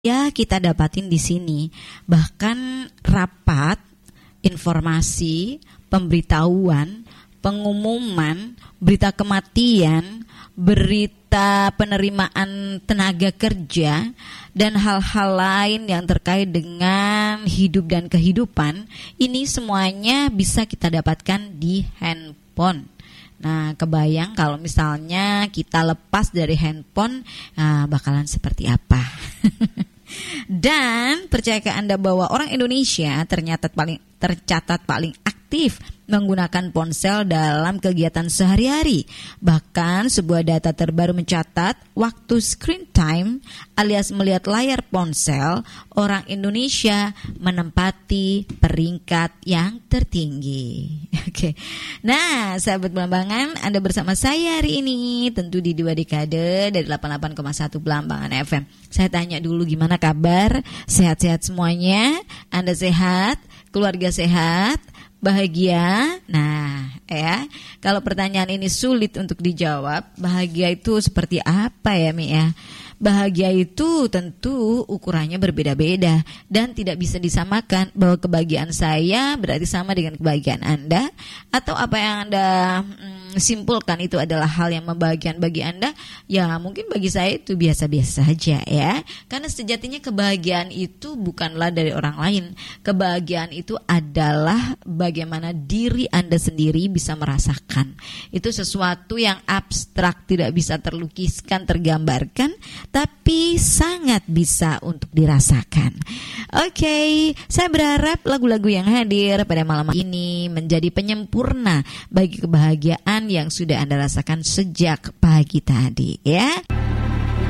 Ya, kita dapatin di sini. Bahkan rapat, informasi, pemberitahuan, pengumuman, berita kematian, berita penerimaan tenaga kerja, dan hal-hal lain yang terkait dengan hidup dan kehidupan, ini semuanya bisa kita dapatkan di handphone. Nah, kebayang kalau misalnya kita lepas dari handphone, bakalan seperti apa? Dan percayakah Anda bahwa orang Indonesia tercatat paling aktif menggunakan ponsel dalam kegiatan sehari-hari. Bahkan sebuah data terbaru mencatat waktu screen time alias melihat layar ponsel, orang Indonesia menempati peringkat yang tertinggi. Oke. Nah, sahabat Belambangan, Anda bersama saya hari ini tentu di 2 dekade dari 88,1 Belambangan FM. Saya tanya dulu gimana kabar? Sehat-sehat semuanya? Anda sehat? Keluarga sehat? Bahagia? Nah, ya, kalau pertanyaan ini sulit untuk dijawab, bahagia itu seperti apa ya, Mi ya? Bahagia itu tentu ukurannya berbeda-beda dan tidak bisa disamakan bahwa kebahagiaan saya berarti sama dengan kebahagiaan Anda, atau apa yang Anda simpulkan itu adalah hal yang membahagiakan bagi Anda. Ya mungkin bagi saya itu biasa-biasa saja ya. Karena sejatinya kebahagiaan itu bukanlah dari orang lain. Kebahagiaan itu adalah bagaimana diri Anda sendiri bisa merasakan. Itu sesuatu yang abstrak, tidak bisa terlukiskan, tergambarkan, tapi sangat bisa untuk dirasakan. Oke, saya berharap lagu-lagu yang hadir pada malam ini menjadi penyempurna bagi kebahagiaan yang sudah Anda rasakan sejak pagi tadi ya.